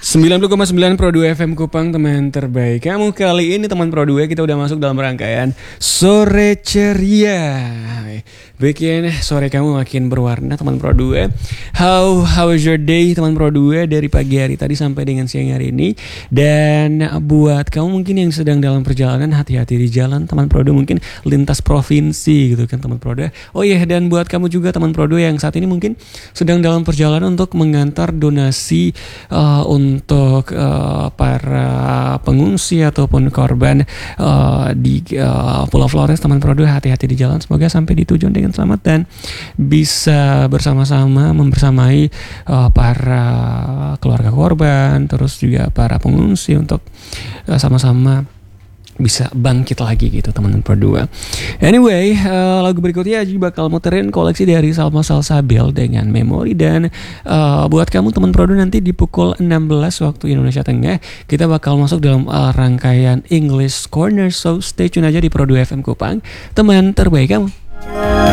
90,9 Pro 2 FM Kupang, teman terbaik kamu. Kali ini teman Pro 2 kita udah masuk dalam rangkaian Sore Ceria. Bikin sore kamu makin berwarna, teman Pro 2. How was your day, teman Pro 2, dari pagi hari tadi sampai dengan siang hari ini. Dan buat kamu mungkin yang sedang dalam perjalanan, hati-hati di jalan, teman Pro 2, mungkin lintas provinsi gitu kan, teman Pro 2. Oh iya, dan buat kamu juga teman Pro 2 yang saat ini mungkin sedang dalam perjalanan untuk mengantar donasi untuk para pengungsi ataupun korban di Pulau Flores, teman Pro 2, hati-hati di jalan. Semoga sampai di tujuan dengan selamat dan bisa bersama-sama membersamai para keluarga korban, terus juga para pengungsi untuk sama-sama bisa bangkit lagi gitu, teman-teman Pro 2. Anyway, lagu berikutnya Aji bakal muterin koleksi dari Salma Salsabil dengan Memori. Dan buat kamu teman Pro 2, nanti di pukul 16 waktu Indonesia Tengah kita bakal masuk dalam rangkaian English Corner. So stay tune aja di Pro 2 FM Kupang, teman terbaik kamu.